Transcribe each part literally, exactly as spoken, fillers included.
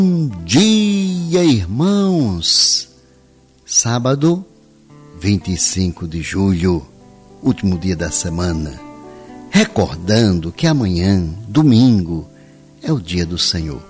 Bom dia, irmãos! Sábado, vinte e cinco de julho, último dia da semana. Recordando que amanhã, domingo, é o dia do Senhor.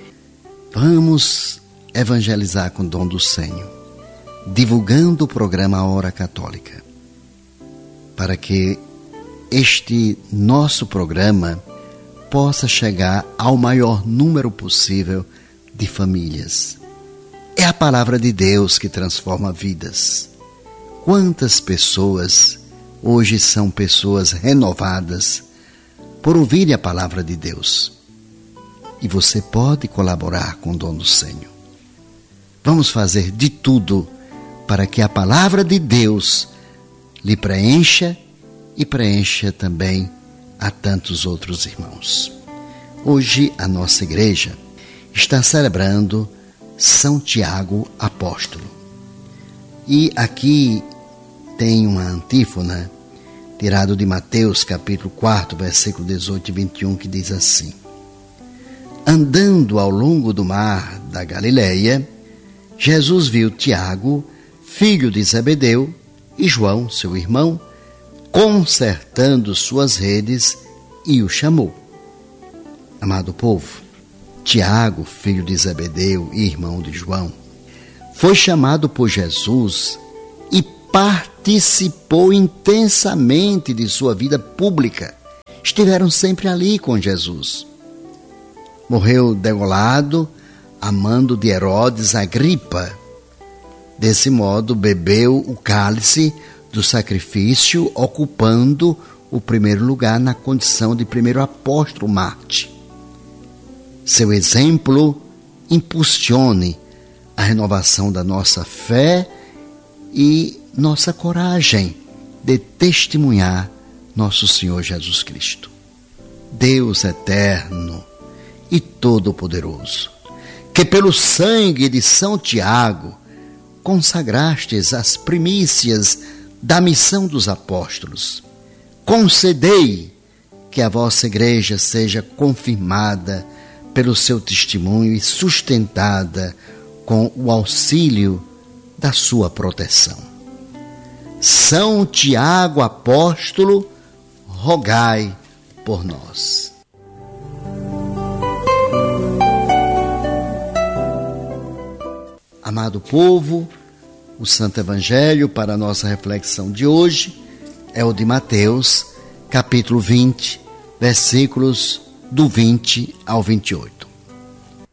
Vamos evangelizar com o dom do Senhor, divulgando o programa Hora Católica, para que este nosso programa possa chegar ao maior número possível de famílias. É a palavra de Deus que transforma vidas. Quantas pessoas hoje são pessoas renovadas por ouvirem a palavra de Deus? E você pode colaborar com o dom do Senhor. Vamos fazer de tudo para que a palavra de Deus lhe preencha e preencha também a tantos outros irmãos. Hoje a nossa igreja está celebrando São Tiago Apóstolo. E aqui tem uma antífona tirada de Mateus capítulo quatro, versículo dezoito e vinte e um, que diz assim: Andando ao longo do mar da Galileia, Jesus viu Tiago, filho de Zebedeu, e João, seu irmão, consertando suas redes, e o chamou. Amado povo, Tiago, filho de Zebedeu e irmão de João, foi chamado por Jesus e participou intensamente de sua vida pública. Estiveram sempre ali com Jesus. Morreu degolado a mando de Herodes Agripa. Desse modo, bebeu o cálice do sacrifício, ocupando o primeiro lugar na condição de primeiro apóstolo Marte. Seu exemplo impulsione a renovação da nossa fé e nossa coragem de testemunhar nosso Senhor Jesus Cristo. Deus eterno e todo-poderoso, que pelo sangue de São Tiago consagrastes as primícias da missão dos apóstolos, concedei que a vossa igreja seja confirmada pelo seu testemunho e sustentada com o auxílio da sua proteção. São Tiago Apóstolo, rogai por nós. Amado povo, o Santo Evangelho para a nossa reflexão de hoje é o de Mateus, capítulo vinte, versículos do vinte ao vinte e oito.